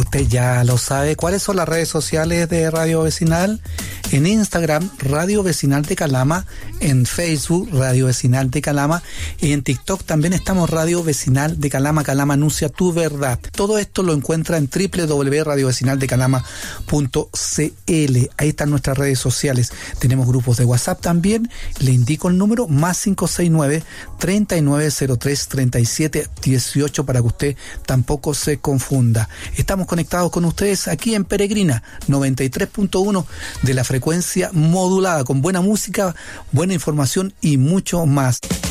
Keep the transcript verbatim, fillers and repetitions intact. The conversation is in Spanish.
Usted ya lo sabe. ¿Cuáles son las redes sociales de Radio Vecinal? En Instagram, Radio Vecinal de Calama. En Facebook, Radio Vecinal de Calama. Y en TikTok también estamos Radio Vecinal de Calama. Calama anuncia tu verdad. Todo esto lo encuentra en doble u doble u doble u punto radio vecinal de calama punto c l. Ahí están nuestras redes sociales. Tenemos grupos de WhatsApp también. Le indico el número más cinco seis nueve, treinta y nueve cero tres, treinta y siete dieciocho para que usted tampoco se confunda. Estamos conectados con ustedes aquí en Peregrina noventa y tres punto uno de la frecuencia modulada, con buena música, buena información y mucho más.